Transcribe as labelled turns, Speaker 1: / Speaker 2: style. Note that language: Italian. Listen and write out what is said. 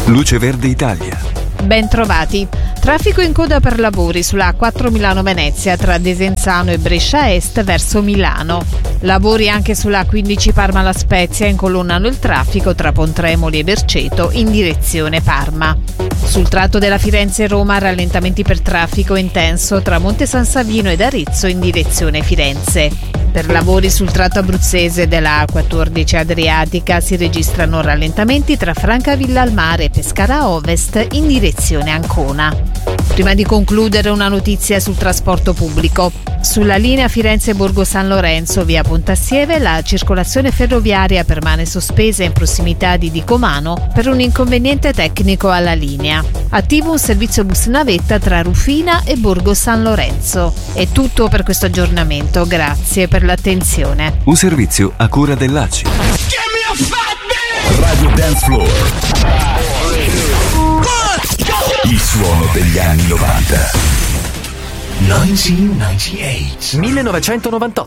Speaker 1: Luce Verde Italia.
Speaker 2: Ben trovati. Traffico in coda per lavori sulla A4 Milano-Venezia tra Desenzano e Brescia Est verso Milano. Lavori anche sulla A15 Parma-La Spezia incolonnano il traffico tra Pontremoli e Berceto in direzione Parma. Sul tratto della Firenze-Roma rallentamenti per traffico intenso tra Monte San Savino ed Arezzo in direzione Firenze. Per lavori sul tratto abruzzese della A14 Adriatica si registrano rallentamenti tra Francavilla al Mare e Pescara Ovest in direzione Ancona. Prima di concludere una notizia sul trasporto pubblico. Sulla linea Firenze-Borgo San Lorenzo via Pontassieve la circolazione ferroviaria permane sospesa in prossimità di Dicomano per un inconveniente tecnico alla linea. Attivo un servizio bus navetta tra Rufina e Borgo San Lorenzo. È tutto per questo aggiornamento, grazie per l'attenzione.
Speaker 1: Un servizio a cura dell'ACI.
Speaker 3: Radio Dance Floor. Il suono degli anni 90. 1998.
Speaker 4: 1998.